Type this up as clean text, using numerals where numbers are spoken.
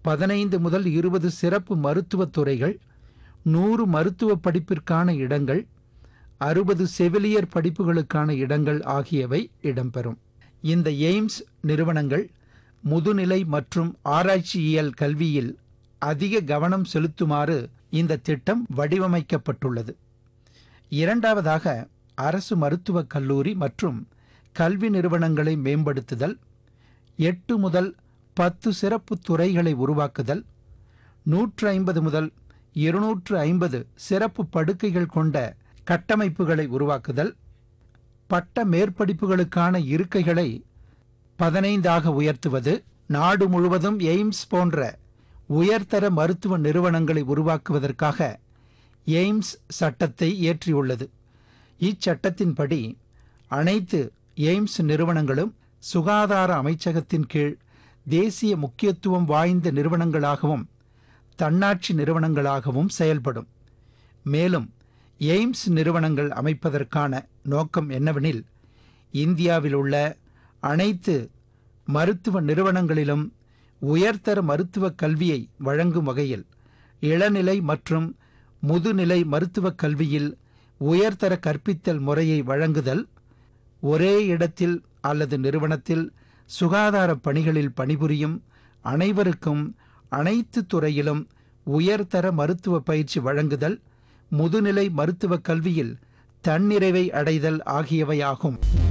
15 முதல் 20 சிறப்பு மருத்துவத் துறைகள், 100 மருத்துவ படிப்பிற்கான இடங்கள், 60 செவிலியர் படிப்புகளுக்கான இடங்கள் ஆகியவை இடம்பெறும். இந்த எய்ம்ஸ் நிறுவனங்கள் முதுநிலை மற்றும் ஆராய்ச்சியியல் கல்வியில் அதிக கவனம் செலுத்துமாறு இந்த திட்டம் வடிவமைக்கப்பட்டுள்ளது. இரண்டாவதாக, அரசு மருத்துவக் கல்லூரி மற்றும் கல்வி நிறுவனங்களை மேம்படுத்துதல், 8 முதல் 10 சிறப்பு துறைகளை உருவாக்குதல், 150 முதல் 250 சிறப்பு படுக்கைகள் கொண்ட கட்டமைப்புகளை உருவாக்குதல், பட்ட மேற்படிப்புகளுக்கான இருக்கைகளை 15 உயர்த்துவது, நாடு முழுவதும் எய்ம்ஸ் போன்ற உயர்தர மருத்துவ நிறுவனங்களை உருவாக்குவதற்காக எய்ம்ஸ் சட்டத்தை இயற்றியுள்ளது. இச்சட்டத்தின்படி அனைத்து எய்ம்ஸ் நிறுவனங்களும் சுகாதார அமைச்சகத்தின் கீழ் தேசிய முக்கியத்துவம் வாய்ந்த நிறுவனங்களாகவும் தன்னாட்சி நிறுவனங்களாகவும் செயல்படும். மேலும் எய்ம்ஸ் நிறுவனங்கள் அமைப்பதற்கான நோக்கம் என்னவெனில், இந்தியாவில் உள்ள அனைத்து மருத்துவ நிறுவனங்களிலும் உயர்தர மருத்துவ கல்வியை வழங்கும் வகையில் இளநிலை மற்றும் முதுநிலை மருத்துவக் கல்வியில் உயர்தர கற்பித்தல் முறையை வழங்குதல், ஒரே இடத்தில் அல்லது நிறுவனத்தில் சுகாதார பணிகளில் பணிபுரியும் அனைவருக்கும் அனைத்து துறையிலும் உயர்தர மருத்துவ பயிற்சி வழங்குதல், முதுநிலை மருத்துவக் கல்வியில் தன்னிறைவை அடைதல் ஆகியவையாகும்.